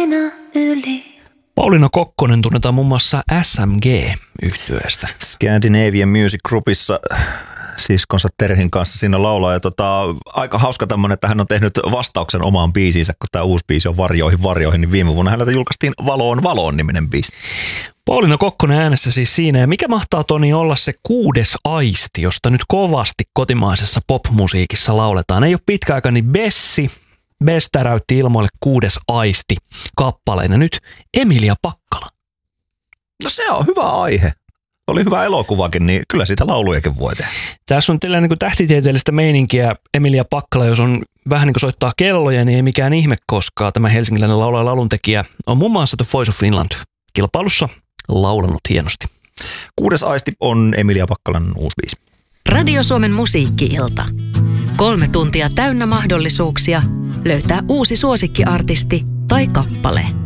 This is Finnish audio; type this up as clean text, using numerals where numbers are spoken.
aina yli. Pauliina Kokkonen tunnetaan muun muassa SMG-yhtyeestä. Scandinavian Music Groupissa siskonsa Terhin kanssa siinä laulaa. Ja aika hauska tämmöinen, että hän on tehnyt vastauksen omaan biisiinsä, kun tämä uusi biisi on Varjoihin, niin viime vuonna häneltä julkaistiin Valoon niminen biisi. Pauliina Kokkonen äänessä siis siinä. Ja mikä mahtaa, Toni, olla se 6. aisti, josta nyt kovasti kotimaisessa popmusiikissa lauletaan? Ei ole pitkä aika, niin Bess täräytti ilmoille 6. aisti kappaleena. Nyt Emilia Pakkala. No se on hyvä aihe. Oli hyvä elokuvakin, niin kyllä siitä laulujakin voi tehdä. Tässä on tällainen niin tähtitieteellistä meininkiä. Emilia Pakkala, jos on vähän niin kuin soittaa kelloja, niin ei mikään ihme, koska tämä helsinkiläinen laulaja lauluntekijä on muun muassa The Voice of Finland kilpailussa laulanut hienosti. 6. aisti on Emilia Pakkalan uusi biisi. Radio Suomen musiikki-ilta. 3 tuntia täynnä mahdollisuuksia löytää uusi suosikkiartisti tai kappale.